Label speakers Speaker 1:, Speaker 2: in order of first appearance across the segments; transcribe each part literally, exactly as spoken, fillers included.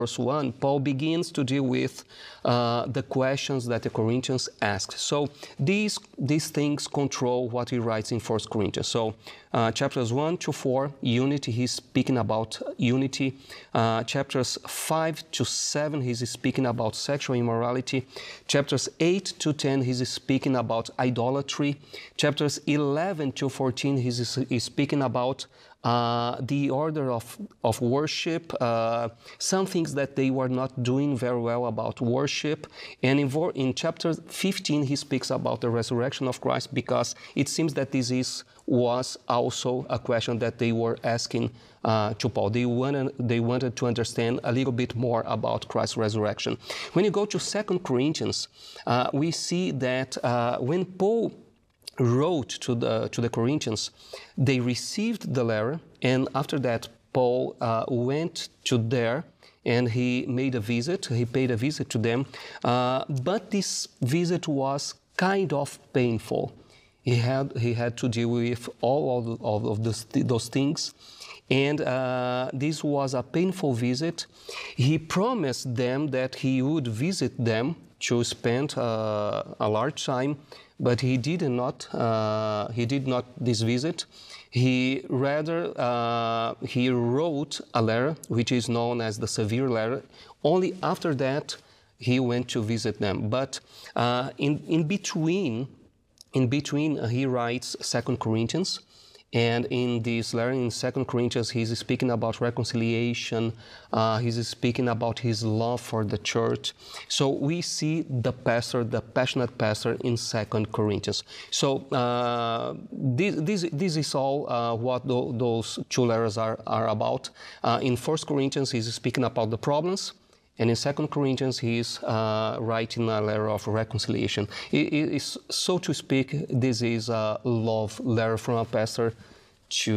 Speaker 1: verse one, Paul begins to deal with uh, the questions that the Corinthians asked. So these, these things control what he writes in First Corinthians. So uh, chapters one to four, unity, he's speaking about unity. Uh, chapters five to seven, he's speaking about sexual immorality. Chapters eight to ten, he's speaking about idolatry. Chapters eleven to fourteen, he's, he's speaking about Uh, the order of, of worship, uh, some things that they were not doing very well about worship. And in, in chapter fifteen, he speaks about the resurrection of Christ, because it seems that this is, was also a question that they were asking uh, to Paul. They wanted, they wanted to understand a little bit more about Christ's resurrection. When you go to Second Corinthians, uh, we see that uh, when Paul wrote to the to the Corinthians, they received the letter, and after that Paul uh, went to there and he made a visit, he paid a visit to them, uh, but this visit was kind of painful. He had he had to deal with all of, all of those, those things, and uh, this was a painful visit. He promised them that he would visit them to spend uh, a large time, but he did not. Uh, he did not this visit. He rather uh, he wrote a letter, which is known as the severe letter. Only after that he went to visit them. But uh, in in between, in between uh, he writes Second Corinthians. And in this letter in Second Corinthians, he's speaking about reconciliation. Uh, he's speaking about his love for the church. So we see the pastor, the passionate pastor, in Second Corinthians. So uh, this, this, this is all uh, what th those two letters are, are about. Uh, in First Corinthians, he's speaking about the problems. And in Second Corinthians, he is uh, writing a letter of reconciliation. It, it is, so to speak, this is a love letter from a pastor to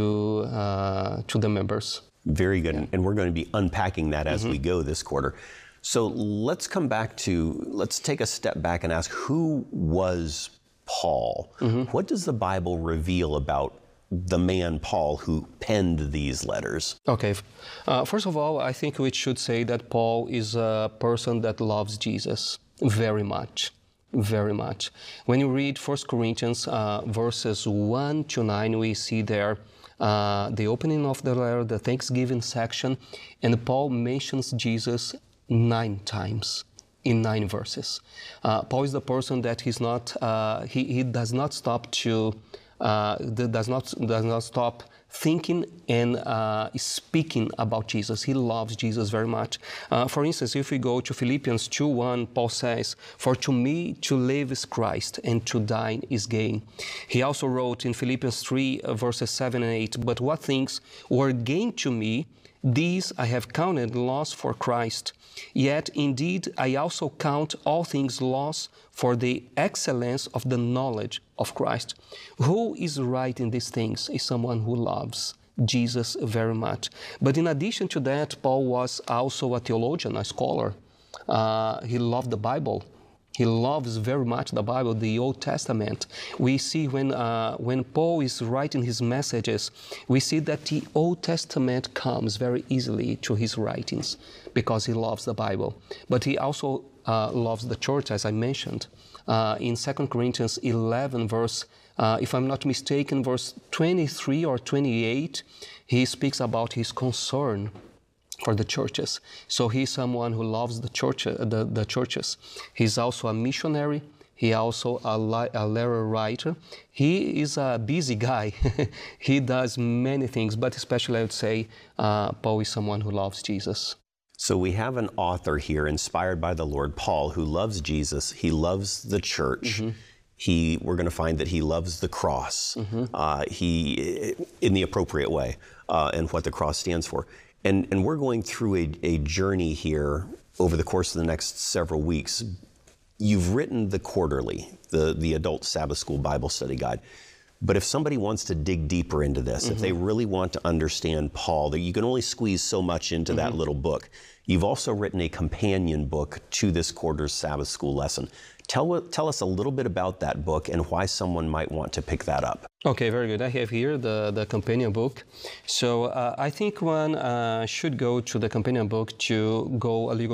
Speaker 1: uh, to the members.
Speaker 2: Very good,
Speaker 1: Yeah.
Speaker 2: and we're going to be unpacking that as
Speaker 1: Mm-hmm.
Speaker 2: we go this quarter. So let's come back to, let's take a step back and ask, who was Paul? Mm-hmm. What does the Bible reveal about the man Paul who penned these letters?
Speaker 1: Okay. Uh, first of all, I think we should say that Paul is a person that loves Jesus very much, very much. When you read First Corinthians uh, verses one to nine, we see there uh, the opening of the letter, the Thanksgiving section, and Paul mentions Jesus nine times in nine verses. Uh, Paul is the person that he's not, uh, he, he does not stop to Uh, does not does not stop thinking and uh, speaking about Jesus. He loves Jesus very much. Uh, for instance, if we go to Philippians two one, Paul says, "For to me to live is Christ, and to die is gain." He also wrote in Philippians three, uh, verses seven and eight, "But what things were gain to me, these I have counted loss for Christ. Yet indeed I also count all things loss for the excellence of the knowledge of Christ." Who is writing these things is someone who loves Jesus very much. But in addition to that, Paul was also a theologian, a scholar. Uh, he loved the Bible. He loves very much the Bible, the Old Testament. We see when, uh, when Paul is writing his messages, we see that the Old Testament comes very easily to his writings because he loves the Bible. But he also uh, loves the church, as I mentioned. Uh, in Second Corinthians eleven, verse, uh, if I'm not mistaken, verse twenty-three or twenty-eight, he speaks about his concern for the churches. So he's someone who loves the church, uh, the, the churches. He's also a missionary. He also a, a letter writer. He is a busy guy. He does many things, but especially I would say uh, Paul is someone who loves Jesus.
Speaker 2: So we have an author here inspired by the Lord, Paul, who loves Jesus. He loves the church. Mm-hmm. He, we're going to find that he loves the cross, mm-hmm. uh, he, in the appropriate way, uh, and what the cross stands for. And, and we're going through a, a journey here over the course of the next several weeks. You've written the quarterly, the, the Adult Sabbath School Bible Study Guide. But if somebody wants to dig deeper into this, mm-hmm. if they really want to understand Paul, that you can only squeeze so much into mm-hmm. that little book. You've also written a companion book to this quarter's Sabbath School lesson. Tell, tell us a little bit about that book and why someone might want to pick that up.
Speaker 1: Okay, very good. I have here the, the companion book. So uh, I think one uh, should go to the companion book to go a little